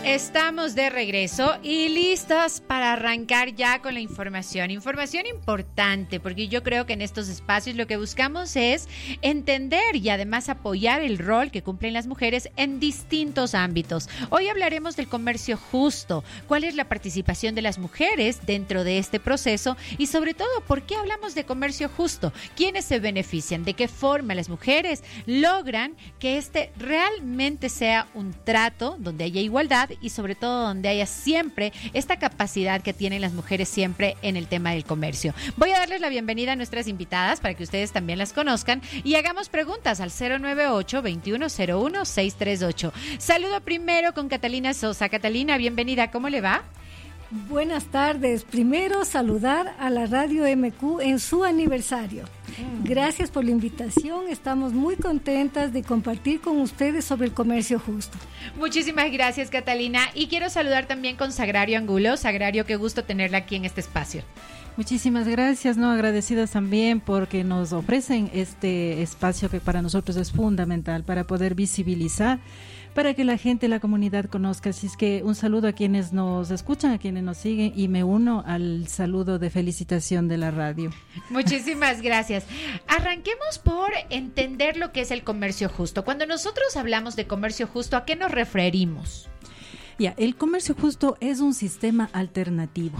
Estamos de regreso y listos para arrancar ya con la información. Información importante, porque yo creo que en estos espacios lo que buscamos es entender y además apoyar el rol que cumplen las mujeres en distintos ámbitos. Hoy hablaremos del comercio justo, cuál es la participación de las mujeres dentro de este proceso y sobre todo por qué hablamos de comercio justo, quiénes se benefician, de qué forma las mujeres logran que este realmente sea un trato donde haya igualdad y sobre todo donde haya siempre esta capacidad que tienen las mujeres siempre en el tema del comercio. Voy a darles la bienvenida a nuestras invitadas para que ustedes también las conozcan y hagamos preguntas al 098-2101-638. Saludo primero con Catalina Sosa. Catalina, bienvenida, ¿cómo le va? Buenas tardes. Primero, saludar a la Radio MQ en su aniversario. Gracias por la invitación. Estamos muy contentas de compartir con ustedes sobre el comercio justo. Muchísimas gracias, Catalina. Y quiero saludar también con Sagrario Angulo. Sagrario, qué gusto tenerla aquí en este espacio. Muchísimas gracias, agradecidas también porque nos ofrecen este espacio que para nosotros es fundamental para poder visibilizar, para que la gente, la comunidad conozca. Así es que un saludo a quienes nos escuchan, a quienes nos siguen y me uno al saludo de felicitación de la radio. Muchísimas gracias. Arranquemos por entender lo que es el comercio justo. Cuando nosotros hablamos de comercio justo, ¿a qué nos referimos? El comercio justo es un sistema alternativo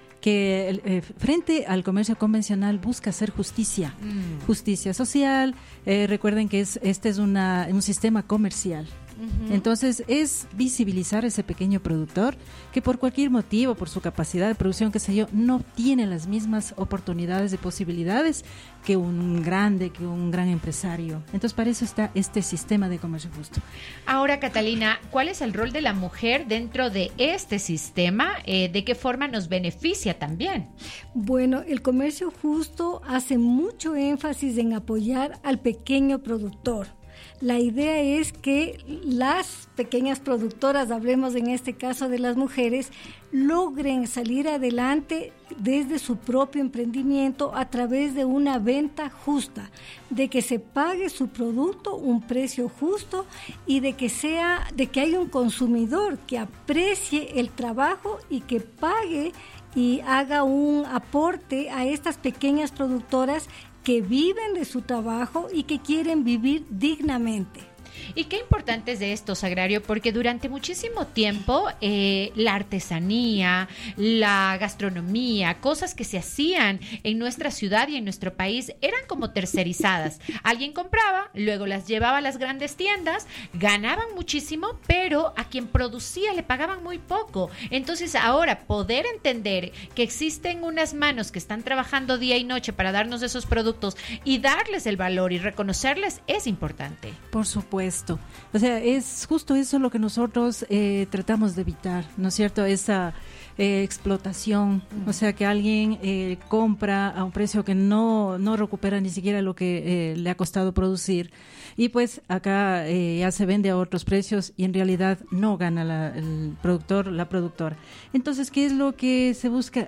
que frente al comercio convencional busca hacer justicia, justicia social. Recuerden que este es un sistema comercial. Entonces es visibilizar a ese pequeño productor que por cualquier motivo, por su capacidad de producción, qué sé yo, no tiene las mismas oportunidades y posibilidades que un gran empresario. Entonces para eso está este sistema de comercio justo. Ahora, Catalina, ¿cuál es el rol de la mujer dentro de este sistema? ¿De qué forma nos beneficia también? Bueno, el comercio justo hace mucho énfasis en apoyar al pequeño productor. La idea es que las pequeñas productoras, hablemos en este caso de las mujeres, logren salir adelante desde su propio emprendimiento a través de una venta justa, de que se pague su producto un precio justo y de que haya un consumidor que aprecie el trabajo y que pague y haga un aporte a estas pequeñas productoras que viven de su trabajo y que quieren vivir dignamente. Y qué importante es de esto, Sagrario, porque durante muchísimo tiempo la artesanía, la gastronomía, cosas que se hacían en nuestra ciudad y en nuestro país eran como tercerizadas. Alguien compraba, luego las llevaba a las grandes tiendas, ganaban muchísimo, pero a quien producía le pagaban muy poco. Entonces ahora poder entender que existen unas manos que están trabajando día y noche para darnos esos productos y darles el valor y reconocerles es importante. Por supuesto. O sea, es justo eso lo que nosotros tratamos de evitar, ¿no es cierto? Esa explotación, o sea, que alguien compra a un precio que no recupera ni siquiera lo que le ha costado producir y pues acá ya se vende a otros precios y en realidad no gana el productor, la productora. Entonces, ¿qué es lo que se busca?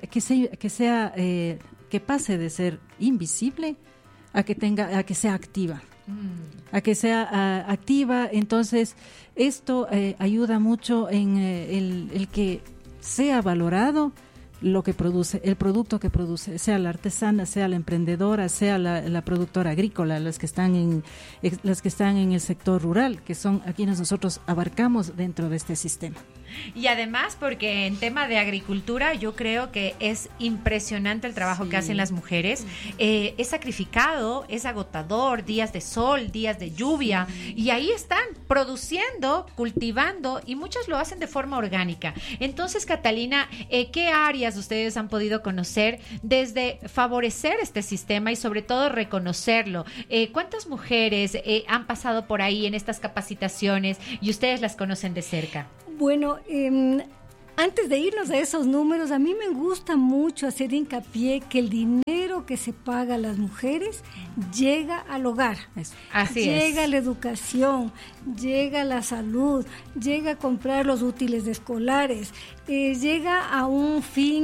Que pase de ser invisible a que sea activa. A que sea activa. Entonces esto ayuda mucho en el que sea valorado lo que produce, el producto que produce, sea la artesana, sea la emprendedora, sea la productora agrícola, las que están en el sector rural, que son a quienes nosotros abarcamos dentro de este sistema. Y además porque en tema de agricultura yo creo que es impresionante el trabajo que hacen las mujeres. Es sacrificado, es agotador, días de sol, días de lluvia, y ahí están produciendo, cultivando, y muchas lo hacen de forma orgánica. Entonces, Catalina, ¿qué áreas ustedes han podido conocer desde favorecer este sistema y sobre todo reconocerlo? ¿Cuántas mujeres han pasado por ahí en estas capacitaciones y ustedes las conocen de cerca? Bueno, antes de irnos a esos números, a mí me gusta mucho hacer hincapié que el dinero que se paga a las mujeres llega al hogar. Llega a la educación, llega a la salud, llega a comprar los útiles escolares, llega a un fin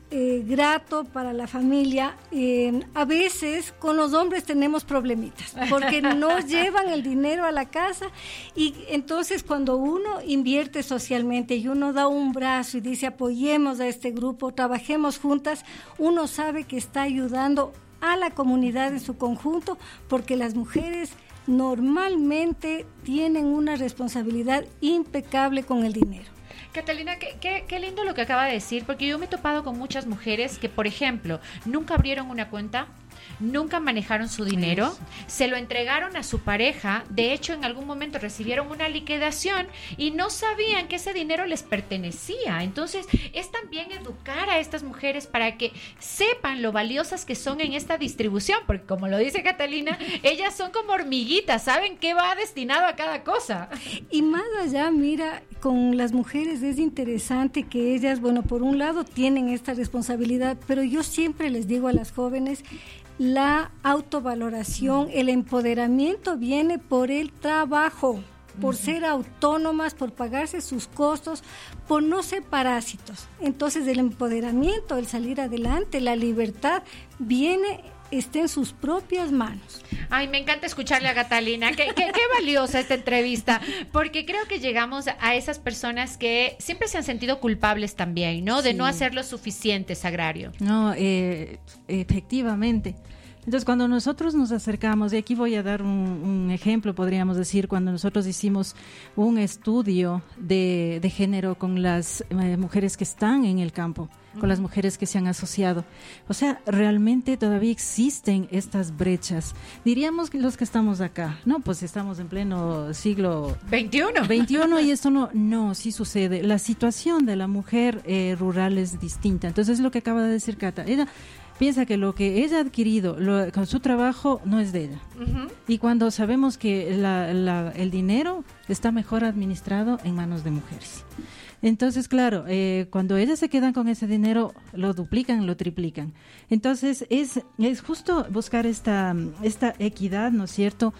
grato para la familia. A veces con los hombres tenemos problemitas porque no llevan el dinero a la casa, y entonces cuando uno invierte socialmente y uno da un brazo y dice apoyemos a este grupo, trabajemos juntas, uno sabe que está ayudando a la comunidad en su conjunto, porque las mujeres normalmente tienen una responsabilidad impecable con el dinero. Catalina, qué lindo lo que acaba de decir, porque yo me he topado con muchas mujeres que, por ejemplo, nunca abrieron una cuenta, nunca manejaron su dinero, se lo entregaron a su pareja, de hecho en algún momento recibieron una liquidación y no sabían que ese dinero les pertenecía. Entonces es también educar a estas mujeres para que sepan lo valiosas que son en esta distribución, porque como lo dice Catalina, ellas son como hormiguitas, saben qué va destinado a cada cosa. Y más allá, mira, con las mujeres es interesante que ellas, bueno, por un lado tienen esta responsabilidad, pero yo siempre les digo a las jóvenes, la autovaloración, el empoderamiento viene por el trabajo, por ser autónomas, por pagarse sus costos, por no ser parásitos. Entonces el empoderamiento, el salir adelante, la libertad está en sus propias manos. Ay, me encanta escucharle a Catalina. Qué valiosa esta entrevista, porque creo que llegamos a esas personas que siempre se han sentido culpables también, ¿no? De no hacer lo suficiente, Sagrario. No, efectivamente. Entonces, cuando nosotros nos acercamos, y aquí voy a dar un ejemplo, podríamos decir, cuando nosotros hicimos un estudio de género con las mujeres que están en el campo, con las mujeres que se han asociado. O sea, realmente todavía existen estas brechas. Diríamos que los que estamos acá, no, pues estamos en pleno siglo XXI y esto no, sí sucede. La situación de la mujer rural es distinta. Entonces, lo que acaba de decir Cata, ella piensa que lo que ella ha adquirido con su trabajo no es de ella. Y cuando sabemos que el dinero está mejor administrado en manos de mujeres. Entonces, claro, cuando ellas se quedan con ese dinero, lo duplican, lo triplican. Entonces, es justo buscar esta equidad, ¿no es cierto?,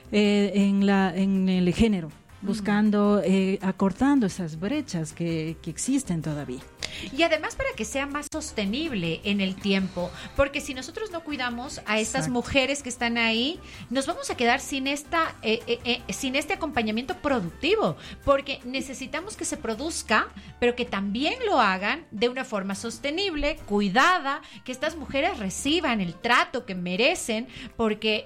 en el género, buscando, acortando esas brechas que existen todavía. Y además para que sea más sostenible en el tiempo, porque si nosotros no cuidamos a estas mujeres que están ahí, nos vamos a quedar sin este acompañamiento productivo, porque necesitamos que se produzca, pero que también lo hagan de una forma sostenible, cuidada, que estas mujeres reciban el trato que merecen, porque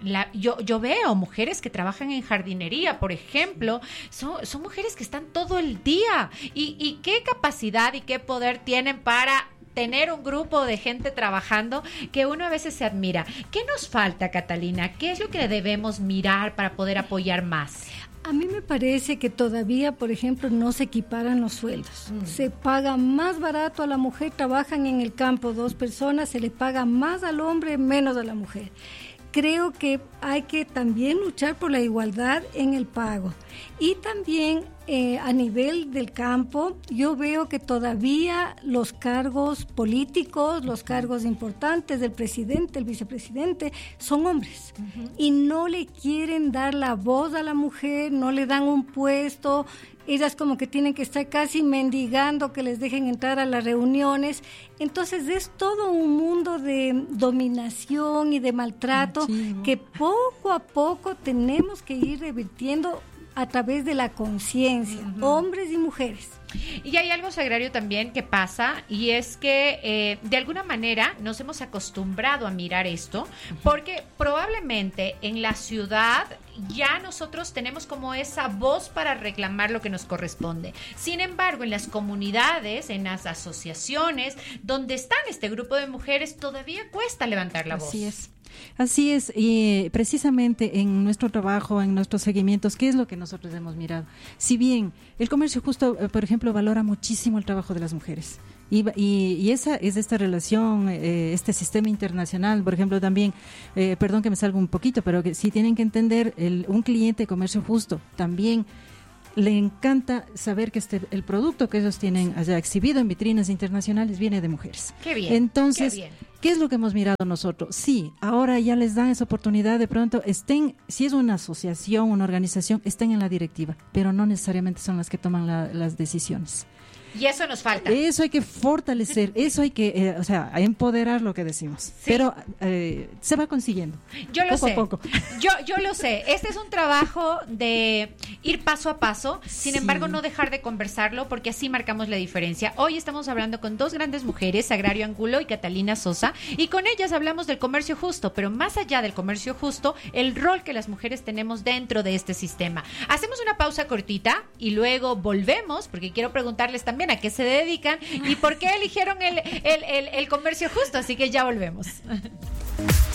yo veo mujeres que trabajan en jardinería, por ejemplo, son mujeres que están todo el día, y qué capacidad y qué poder tienen para tener un grupo de gente trabajando que uno a veces se admira. ¿Qué nos falta, Catalina? ¿Qué es lo que debemos mirar para poder apoyar más? A mí me parece que todavía, por ejemplo, no se equiparan los sueldos. Se paga más barato a la mujer, trabajan en el campo 2 personas, se le paga más al hombre, menos a la mujer. Creo que hay que también luchar por la igualdad en el pago. Y también a nivel del campo, yo veo que todavía los cargos políticos, los cargos importantes del presidente, el vicepresidente, son hombres. Y no le quieren dar la voz a la mujer, no le dan un puesto. Ellas como que tienen que estar casi mendigando que les dejen entrar a las reuniones. Entonces es todo un mundo de dominación y de maltrato que poco a poco tenemos que ir revirtiendo a través de la conciencia, hombres y mujeres. Y hay algo, Sagrario, también que pasa, y es que de alguna manera nos hemos acostumbrado a mirar esto, porque probablemente en la ciudad ya nosotros tenemos como esa voz para reclamar lo que nos corresponde. Sin embargo, en las comunidades, en las asociaciones, donde están este grupo de mujeres, todavía cuesta levantar la voz. Así es, y precisamente en nuestro trabajo, en nuestros seguimientos, ¿qué es lo que nosotros hemos mirado? Si bien el comercio justo, por ejemplo, valora muchísimo el trabajo de las mujeres, y esa es esta relación, este sistema internacional, por ejemplo, también, perdón que me salga un poquito, pero que sí tienen que entender, un cliente de comercio justo también le encanta saber que el producto que ellos tienen allá exhibido en vitrinas internacionales viene de mujeres. Qué bien. Entonces, qué bien. ¿Qué es lo que hemos mirado nosotros? Sí, ahora ya les dan esa oportunidad, de pronto si es una asociación, una organización, estén en la directiva, pero no necesariamente son las que toman las decisiones. Y eso nos falta. Eso hay que fortalecer, eso hay que, empoderar lo que decimos. Sí. Pero se va consiguiendo. Yo lo poco sé. A poco. Yo lo sé. Este es un trabajo de ir paso a paso. Sin embargo, no dejar de conversarlo, porque así marcamos la diferencia. Hoy estamos hablando con dos grandes mujeres, Sagrario Angulo y Catalina Sosa, y con ellas hablamos del comercio justo, pero más allá del comercio justo, el rol que las mujeres tenemos dentro de este sistema. Hacemos una pausa cortita y luego volvemos, porque quiero preguntarles también a qué se dedican y por qué eligieron el comercio justo, así que ya volvemos.